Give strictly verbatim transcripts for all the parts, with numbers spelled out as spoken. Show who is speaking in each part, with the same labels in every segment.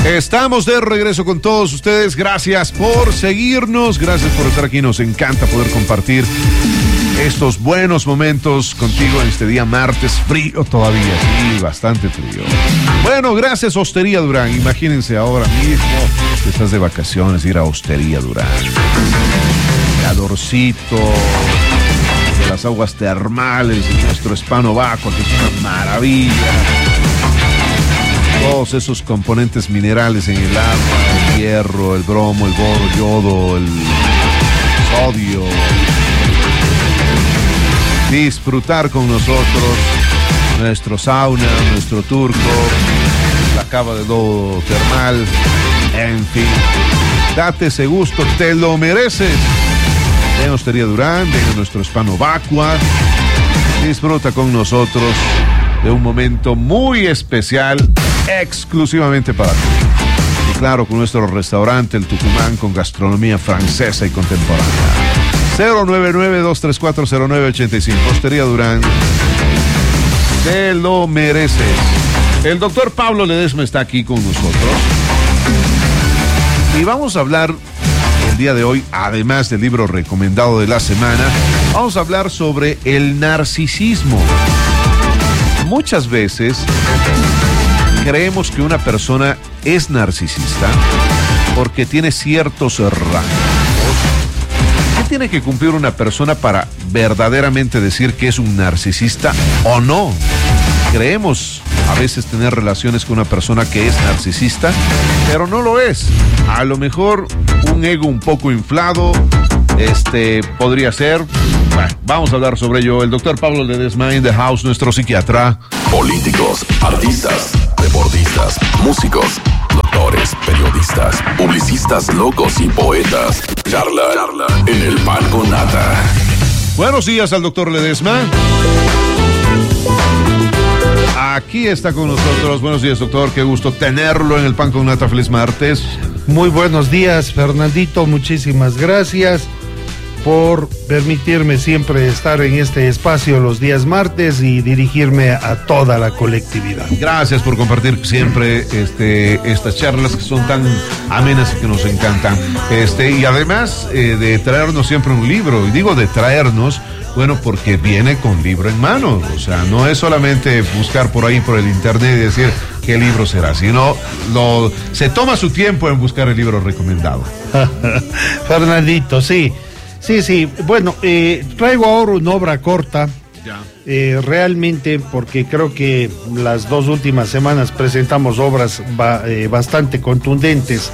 Speaker 1: Estamos de regreso con todos ustedes. Gracias por seguirnos, gracias por estar aquí. Nos encanta poder compartir estos buenos momentos contigo en este día martes, frío todavía, sí, bastante frío. Bueno, gracias Hostería Durán. Imagínense ahora mismo que estás de vacaciones, ir a Hostería Durán. Calorcito de las aguas termales de nuestro Spa Novaqua, que es una maravilla. Todos esos componentes minerales en el agua, el hierro, el bromo, el boro, el yodo, el sodio. Disfrutar con nosotros nuestro sauna, nuestro turco, la cava de lodo termal, en fin. Date ese gusto, te lo mereces. En Hostería Durán, ven a nuestro Spa Novaqua. Disfruta con nosotros de un momento muy especial, exclusivamente para ti. Y claro, con nuestro restaurante El Tucumán, con gastronomía francesa y contemporánea. cero nueve nueve, dos tres cuatro, cero nueve ocho cinco. Hostería Durán. Te lo mereces. El doctor Pablo Ledesma está aquí con nosotros. Y vamos a hablar el día de hoy, además del libro recomendado de la semana, vamos a hablar sobre el narcisismo. Muchas veces creemos que una persona es narcisista porque tiene ciertos rasgos. ¿Qué tiene que cumplir una persona para verdaderamente decir que es un narcisista o no? Creemos a veces tener relaciones con una persona que es narcisista, pero no lo es. A lo mejor un ego un poco inflado, este, podría ser. Bueno, vamos a hablar sobre ello. El doctor Pablo Ledesma in the house, nuestro psiquiatra.
Speaker 2: Políticos, artistas, deportistas, músicos, doctores, periodistas, publicistas, locos y poetas. Charla, charla en el Pan con Nata.
Speaker 1: Buenos días al doctor Ledesma. Aquí está con nosotros. Buenos días, doctor. Qué gusto tenerlo en el Pan con Nata. Feliz martes.
Speaker 3: Muy buenos días, Fernandito. Muchísimas gracias por permitirme siempre estar en este espacio los días martes y dirigirme a toda la colectividad.
Speaker 1: Gracias por compartir siempre este, estas charlas que son tan amenas y que nos encantan. Este, y además eh, de traernos siempre un libro, y digo de traernos, bueno, porque viene con libro en mano. O sea, no es solamente buscar por ahí por el internet y decir qué libro será, sino lo, se toma su tiempo en buscar el libro recomendado.
Speaker 3: Fernandito, sí. Sí, sí, bueno, eh, traigo ahora una obra corta, eh, realmente porque creo que las dos últimas semanas presentamos obras ba, eh, bastante contundentes.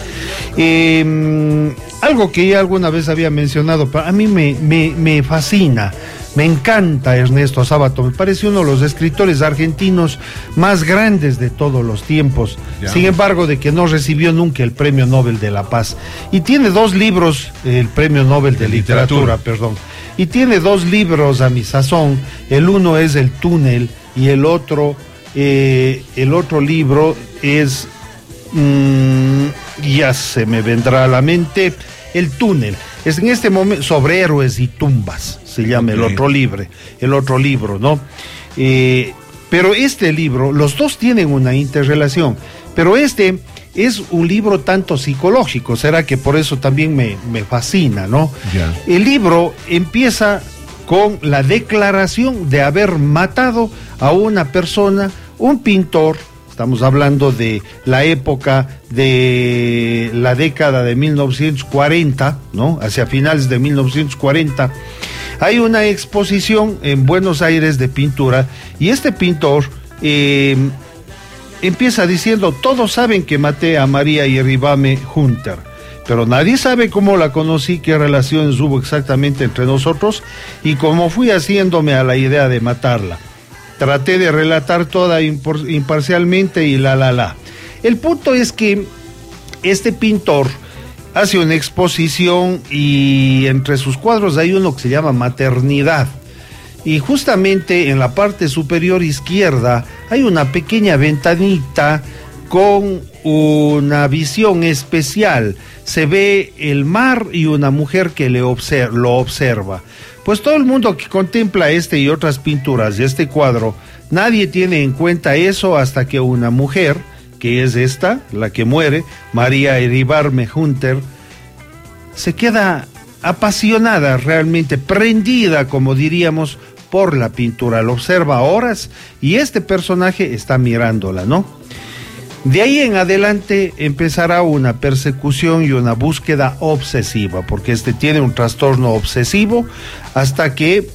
Speaker 3: Eh, algo que ya alguna vez había mencionado, a mí me, me, me fascina, me encanta Ernesto Sábato, me parece uno de los escritores argentinos más grandes de todos los tiempos, ya. Sin embargo de que no recibió nunca el Premio Nobel de la Paz, y tiene dos libros, el Premio Nobel de, de literatura, literatura, perdón, y tiene dos libros a mi sazón, el uno es El Túnel y el otro, eh, el otro libro es, mmm, ya se me vendrá a la mente, El Túnel, es en este momento sobre héroes y tumbas, se llama okay. el otro libro, el otro libro, ¿no? Eh, pero este libro, los dos tienen una interrelación, pero este es un libro tanto psicológico, será que por eso también me, me fascina, ¿no? Yeah. El libro empieza con la declaración de haber matado a una persona, un pintor. Estamos hablando de la época de la década de mil novecientos cuarenta, ¿no? Hacia finales de mil novecientos cuarenta. Hay una exposición en Buenos Aires de pintura y este pintor eh, empieza diciendo: todos saben que maté a María Yeribame Hunter, pero nadie sabe cómo la conocí, qué relaciones hubo exactamente entre nosotros y cómo fui haciéndome a la idea de matarla. Traté de relatar toda impor- imparcialmente y la la la. El punto es que este pintor hace una exposición y entre sus cuadros hay uno que se llama Maternidad. Y justamente en la parte superior izquierda hay una pequeña ventanita con una visión especial. Se ve el mar y una mujer que le obser- lo observa. Pues todo el mundo que contempla este y otras pinturas de este cuadro, nadie tiene en cuenta eso hasta que una mujer que es esta, la que muere, María Iribarne Hunter, se queda apasionada, realmente prendida, como diríamos, por la pintura. Lo observa horas y este personaje está mirándola, ¿no? De ahí en adelante empezará una persecución y una búsqueda obsesiva, porque este tiene un trastorno obsesivo, hasta que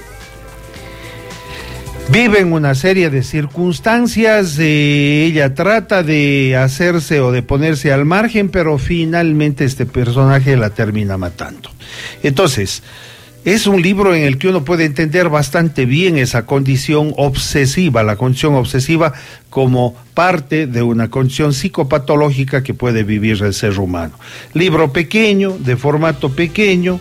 Speaker 3: viven una serie de circunstancias, eh, ella trata de hacerse o de ponerse al margen, pero finalmente este personaje la termina matando. Entonces, es un libro en el que uno puede entender bastante bien esa condición obsesiva, la condición obsesiva como parte de una condición psicopatológica que puede vivir el ser humano. Libro pequeño, de formato pequeño,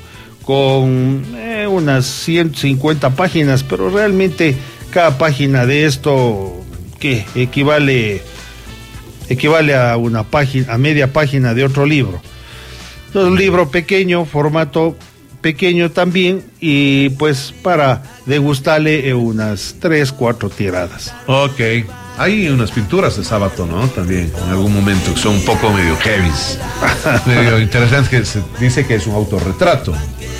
Speaker 3: con eh, unas ciento cincuenta páginas, pero realmente cada página de esto, ¿qué? Equivale, equivale a una página, a media página de otro libro. Entonces, un libro pequeño, formato pequeño también, y pues para degustarle unas tres, cuatro tiradas.
Speaker 1: Ok. Hay unas pinturas de Sábato, ¿no? También, en algún momento, que son un poco medio heavies. Medio interesantes, que se dice que es un autorretrato,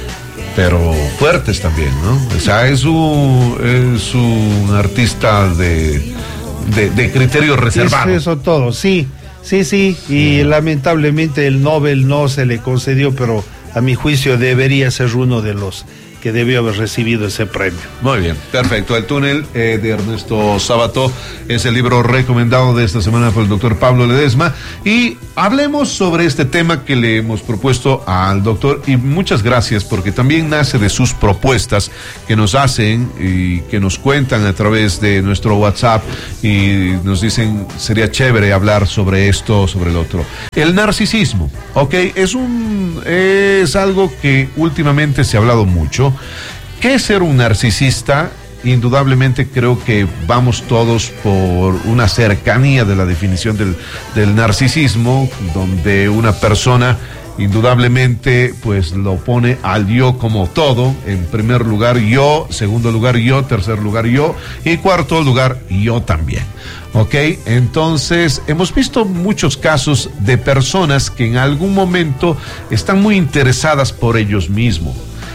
Speaker 1: pero fuertes también, ¿no? O sea, es un, es un artista de, de, de criterio reservado.
Speaker 3: Eso, eso todo, sí, sí, sí, y mm. lamentablemente el Nobel no se le concedió, pero a mi juicio debería ser uno de los que debió haber recibido ese premio.
Speaker 1: Muy bien, perfecto. El túnel eh, de Ernesto Sábato es el libro recomendado de esta semana por el doctor Pablo Ledesma, y hablemos sobre este tema que le hemos propuesto al doctor, y muchas gracias porque también nace de sus propuestas que nos hacen y que nos cuentan a través de nuestro WhatsApp y nos dicen sería chévere hablar sobre esto, sobre el otro. El narcisismo, ok, es un es algo que últimamente se ha hablado mucho. ¿Qué es ser un narcisista? Indudablemente creo que vamos todos por una cercanía de la definición del, del narcisismo, donde una persona indudablemente pues lo pone al yo como todo. En primer lugar yo, segundo lugar yo, tercer lugar yo y cuarto lugar yo también. Ok, entonces hemos visto muchos casos de personas que en algún momento están muy interesadas por ellos mismos.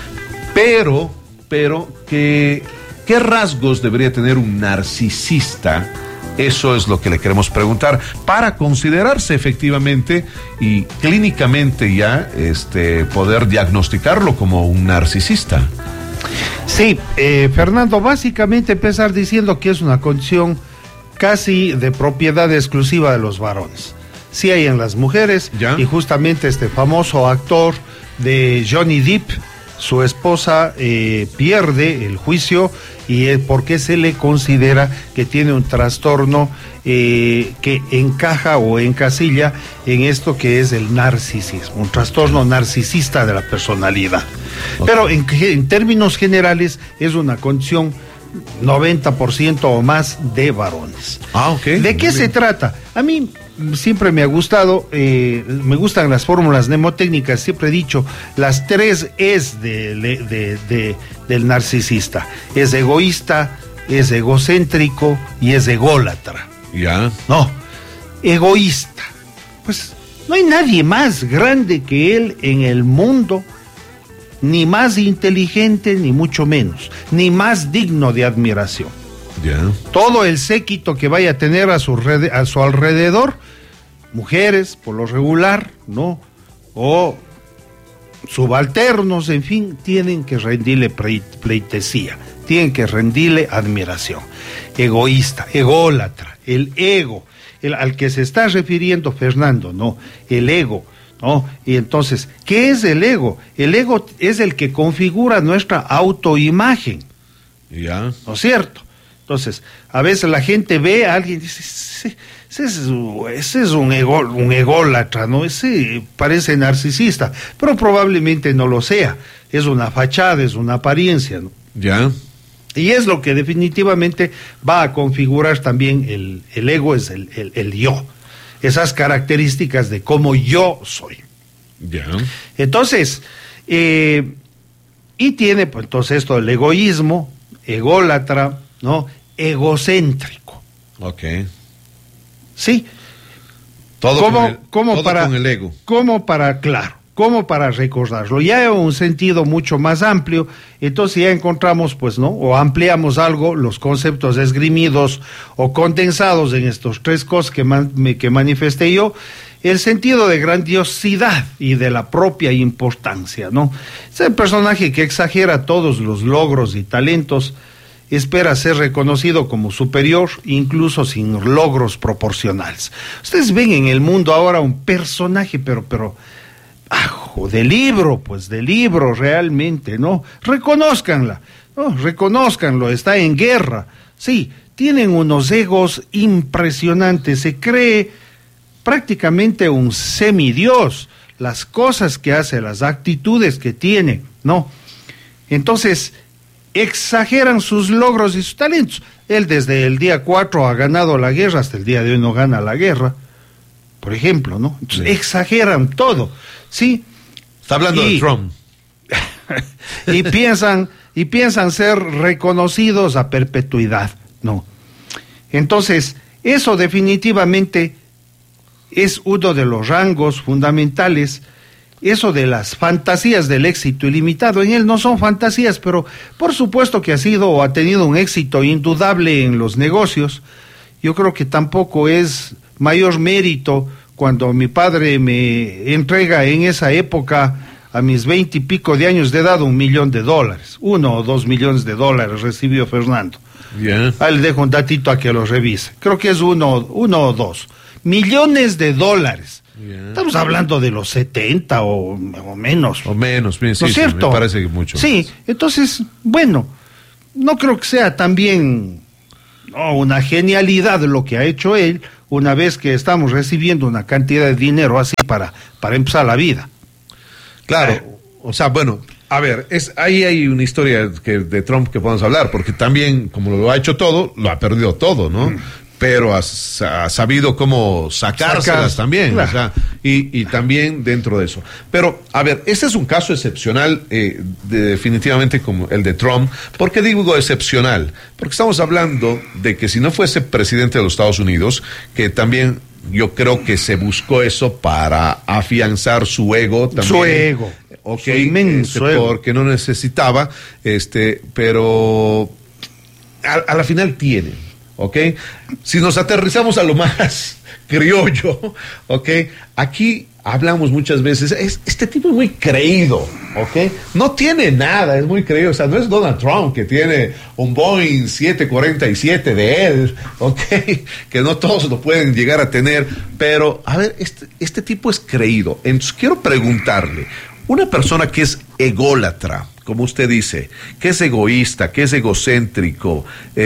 Speaker 1: Pero, pero, ¿qué, ¿qué rasgos debería tener un narcisista? Eso es lo que le queremos preguntar para considerarse efectivamente y clínicamente ya este, poder diagnosticarlo como un narcisista.
Speaker 3: Sí, eh, Fernando, básicamente empezar diciendo que es una condición casi de propiedad exclusiva de los varones. Sí hay en las mujeres, ¿ya? Y justamente este famoso actor de Johnny Depp, su esposa eh, pierde el juicio y es porque se le considera que tiene un trastorno eh, que encaja o encasilla en esto que es el narcisismo, un trastorno narcisista de la personalidad. Okay. Pero en, en términos generales es una condición noventa por ciento o más de varones. Ah, ok. ¿De qué se trata? A mí siempre me ha gustado, eh, me gustan las fórmulas mnemotécnicas, siempre he dicho, las tres es de, de, de, de, del narcisista. Es egoísta, es egocéntrico y es ególatra.
Speaker 1: Ya.
Speaker 3: No, egoísta. Pues no hay nadie más grande que él en el mundo, ni más inteligente, ni mucho menos, ni más digno de admiración.
Speaker 1: Yeah.
Speaker 3: Todo el séquito que vaya a tener a su, red, a su alrededor, mujeres por lo regular, ¿no? O subalternos, en fin, tienen que rendirle pleitesía, tienen que rendirle admiración. Egoísta, ególatra, el ego, el, al que se está refiriendo Fernando, ¿no? El ego, ¿no? Y entonces, ¿qué es el ego? El ego es el que configura nuestra autoimagen.
Speaker 1: Ya. Yeah.
Speaker 3: ¿No es cierto? Entonces, a veces la gente ve a alguien y dice, ese, ese, es, ese es un, ego, un ególatra, ¿no? Ese parece narcisista, pero probablemente no lo sea. Es una fachada, es una apariencia, ¿no?
Speaker 1: Ya.
Speaker 3: Y es lo que definitivamente va a configurar también el, el ego, es el, el, el yo. Esas características de cómo yo soy.
Speaker 1: Ya.
Speaker 3: Entonces, eh, y tiene pues entonces esto el egoísmo, ególatra, ¿no? Egocéntrico.
Speaker 1: Ok.
Speaker 3: Sí.
Speaker 1: Todo,
Speaker 3: como,
Speaker 1: con, el,
Speaker 3: como
Speaker 1: todo
Speaker 3: para,
Speaker 1: con el ego.
Speaker 3: Como para, claro, como para recordarlo. Ya en un sentido mucho más amplio, entonces ya encontramos, pues, ¿no? O ampliamos algo los conceptos esgrimidos o condensados en estos tres cosas que, man, me, que manifesté yo, el sentido de grandiosidad y de la propia importancia, ¿no? Es el personaje que exagera todos los logros y talentos, espera ser reconocido como superior, incluso sin logros proporcionales. Ustedes ven en el mundo ahora un personaje, pero, pero, ajo, de libro, pues de libro realmente, ¿no? Reconózcanla, ¿no? Reconózcanlo, está en guerra, sí, tienen unos egos impresionantes, se cree prácticamente un semidios, las cosas que hace, las actitudes que tiene, ¿no? Entonces, exageran sus logros y sus talentos. Él desde el día cuatro ha ganado la guerra, hasta el día de hoy no gana la guerra, por ejemplo, ¿no? Entonces, sí. Exageran todo, ¿sí?
Speaker 1: Está hablando y, de Trump.
Speaker 3: y piensan, y piensan ser reconocidos a perpetuidad, ¿no? Entonces, eso definitivamente es uno de los rangos fundamentales. Eso de las fantasías del éxito ilimitado, en él no son fantasías, pero por supuesto que ha sido o ha tenido un éxito indudable en los negocios. Yo creo que tampoco es mayor mérito cuando mi padre me entrega en esa época, a mis veinte y pico de años de edad, un millón de dólares. Uno o dos millones de dólares recibió Fernando.
Speaker 1: Yeah.
Speaker 3: Ahí le dejo un datito a que lo revise. Creo que es uno, uno o dos. Millones de dólares. Yeah. Estamos hablando de los setenta o, o menos.
Speaker 1: O menos, bien, sí,
Speaker 3: ¿no es cierto?
Speaker 1: Sí, me parece que mucho.
Speaker 3: Sí, entonces, bueno, no creo que sea también no, una genialidad lo que ha hecho él, una vez que estamos recibiendo una cantidad de dinero así para, para empezar la vida.
Speaker 1: Claro, eh, o sea, bueno, a ver, es ahí hay una historia que, de Trump que podemos hablar, porque también, como lo ha hecho todo, lo ha perdido todo, ¿no? Mm. Pero ha, ha sabido cómo sacárselas Sacas, también, claro. O sea, y, y también dentro de eso. Pero, a ver, este es un caso excepcional, eh, de, definitivamente como el de Trump. ¿Por qué digo excepcional? Porque estamos hablando de que si no fuese presidente de los Estados Unidos, que también yo creo que se buscó eso para afianzar su ego también.
Speaker 3: Su ego.
Speaker 1: Ok, su inmenso este, ego. Porque no necesitaba, este, pero a, a la final tiene. ¿Ok? Si nos aterrizamos a lo más criollo, ¿ok? Aquí hablamos muchas veces, es, este tipo es muy creído, ¿ok? No tiene nada, es muy creído, o sea, no es Donald Trump que tiene un Boeing siete cuarenta y siete de él, ¿ok? Que no todos lo pueden llegar a tener, pero, a ver, este, este tipo es creído. Entonces, quiero preguntarle, una persona que es ególatra, como usted dice, que es egoísta, que es egocéntrico,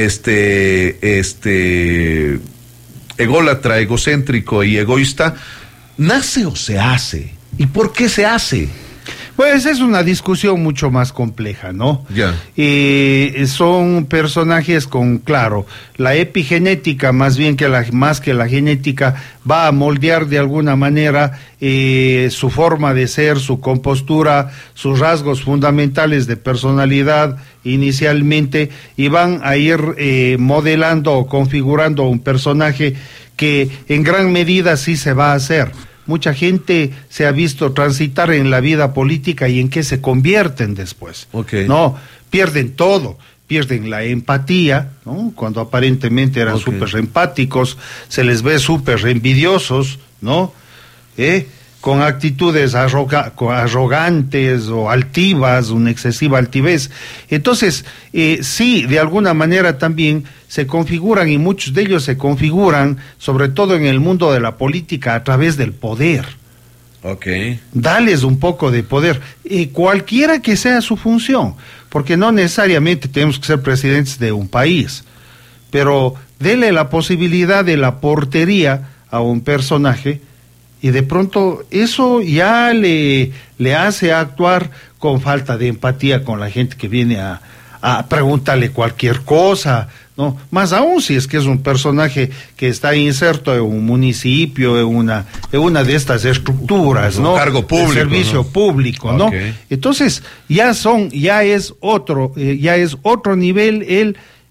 Speaker 1: este, este, ególatra, egocéntrico y egoísta, ¿nace o se hace? ¿Y por qué se hace?
Speaker 3: Pues es una discusión mucho más compleja, ¿no?
Speaker 1: Ya.
Speaker 3: Eh, son personajes con, claro, la epigenética, más bien que la, más que la genética, va a moldear de alguna manera eh, su forma de ser, su compostura, sus rasgos fundamentales de personalidad inicialmente, y van a ir eh, modelando o configurando un personaje que en gran medida sí se va a hacer. Mucha gente se ha visto transitar en la vida política y en qué se convierten después.
Speaker 1: Okay.
Speaker 3: No, pierden todo, pierden la empatía, ¿no? Cuando aparentemente eran súper okay. empáticos, se les ve súper envidiosos, ¿no? ¿Eh? Con actitudes arroga arrogantes o altivas, una excesiva altivez. Entonces, eh, sí, de alguna manera también se configuran, y muchos de ellos se configuran, sobre todo en el mundo de la política, a través del poder.
Speaker 1: Ok.
Speaker 3: Dales un poco de poder, y cualquiera que sea su función, porque no necesariamente tenemos que ser presidentes de un país, pero dele la posibilidad de la portería a un personaje, y de pronto eso ya le, le hace actuar con falta de empatía con la gente que viene a, a preguntarle cualquier cosa, ¿no? Más aún si es que es un personaje que está inserto en un municipio, en una, en una de estas estructuras, un ¿no?
Speaker 1: cargo público,
Speaker 3: de servicio ¿no? público, ¿no?
Speaker 1: Okay.
Speaker 3: Entonces ya son, ya es otro, eh, ya es otro nivel el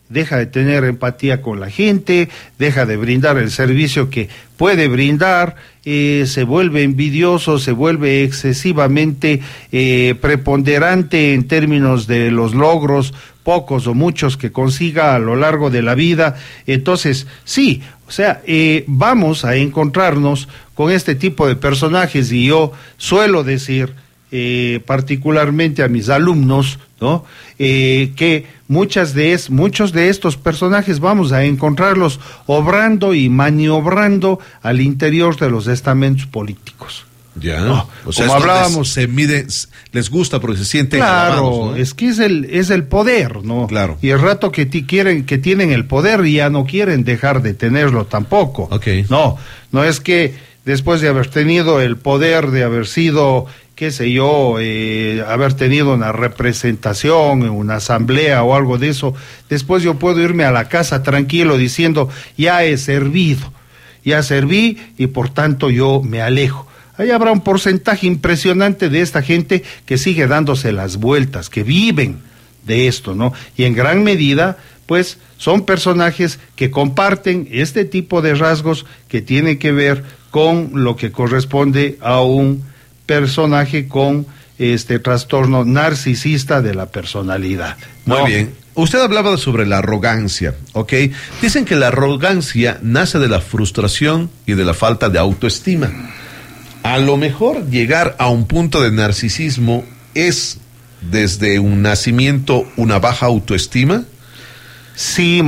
Speaker 3: deja de tener empatía con la gente, deja de brindar el servicio que puede brindar, eh, se vuelve envidioso, se vuelve excesivamente eh, preponderante en términos de los logros, pocos o muchos que consiga a lo largo de la vida. Entonces, sí, o sea, eh, vamos a encontrarnos con este tipo de personajes, y yo suelo decir, eh, particularmente a mis alumnos, ¿no? Eh, que muchas de es, muchos de estos personajes vamos a encontrarlos obrando y maniobrando al interior de los estamentos políticos.
Speaker 1: Ya,
Speaker 3: no,
Speaker 1: o sea,
Speaker 3: como hablábamos,
Speaker 1: se mide, les gusta porque se sienten
Speaker 3: claro,
Speaker 1: alabados, ¿no?
Speaker 3: Es que es el es el poder, ¿no?
Speaker 1: Claro.
Speaker 3: Y el rato que ti quieren que tienen el poder, ya no quieren dejar de tenerlo tampoco.
Speaker 1: Okay.
Speaker 3: No, no es que después de haber tenido el poder, de haber sido, qué sé yo, eh, haber tenido una representación, una asamblea o algo de eso, después yo puedo irme a la casa tranquilo diciendo, ya he servido, ya serví y por tanto yo me alejo. Ahí habrá un porcentaje impresionante de esta gente que sigue dándose las vueltas, que viven de esto, ¿no? Y en gran medida, pues, son personajes que comparten este tipo de rasgos que tienen que ver con lo que corresponde a un personaje con este trastorno narcisista de la personalidad, ¿no?
Speaker 1: Muy bien. Usted hablaba sobre la arrogancia, ¿ok? Dicen que la arrogancia nace de la frustración y de la falta de autoestima. A lo mejor llegar a un punto de narcisismo es desde un nacimiento una baja autoestima.
Speaker 3: Sí.